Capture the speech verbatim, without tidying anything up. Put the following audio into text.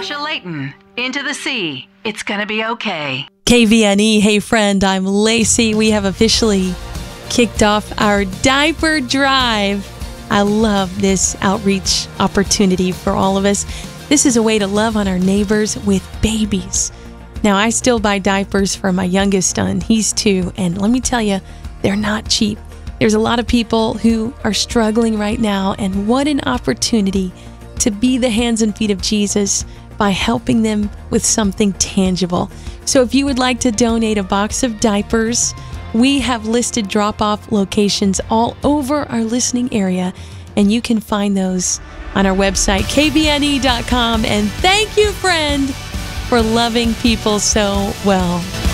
Sasha Layton, Into the Sea. It's gonna be okay. K V N E, hey friend, I'm Lacey. We have officially kicked off our diaper drive. I love this outreach opportunity for all of us. This is a way to love on our neighbors with babies. Now, I still buy diapers for my youngest son. He's two, and let me tell you, they're not cheap. There's a lot of people who are struggling right now, and what an opportunity to be the hands and feet of Jesus by helping them with something tangible. So if you would like to donate a box of diapers, we have listed drop-off locations all over our listening area, and you can find those on our website, K V N E dot com. And thank you, friend, for loving people so well.